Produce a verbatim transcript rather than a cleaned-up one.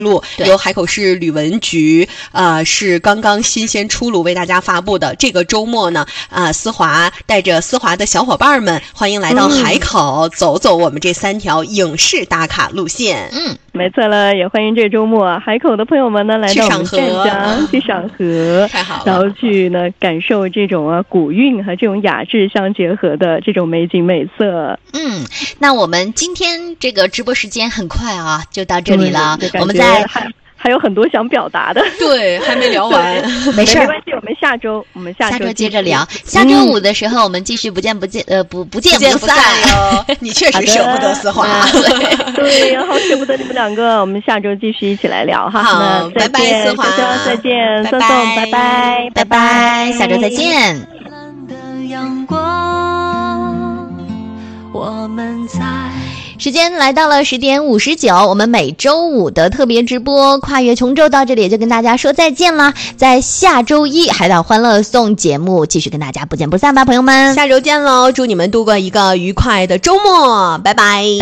录由海口市旅文局呃是刚刚新鲜出炉为大家发布的。这个周末呢呃思华带着思华的小伙伴们欢迎来到海口、嗯、走走我们这三条影视打卡路线。 嗯，没错了，也欢迎这周末海口的朋友们呢来到我们湛江去赏荷， 太好了， 然后去呢感受这种啊古韵和这种雅致相结合的这种美景美色。 嗯，那我们今天这个直播时间很快啊就到这里了，我们在还还有很多想表达的， 对，还没聊完， 没事， 没关系，我们下周我们下周下周接着聊，下周五的时候我们继续不见不见呃不不见不散哟。你确实舍不得思华， 对，好舍不得你们两个，我们下周继续一起来聊哈。 好，拜拜，思华， 再见， 拜拜， 拜拜， 拜拜，下周再见。 我们在时间来到了十点五十九，我们每周五的特别直播跨越琼州到这里也就跟大家说再见啦。在下周一海岛欢乐颂节目继续跟大家不见不散吧，朋友们， 下周见喽！祝你们度过一个愉快的周末，拜拜。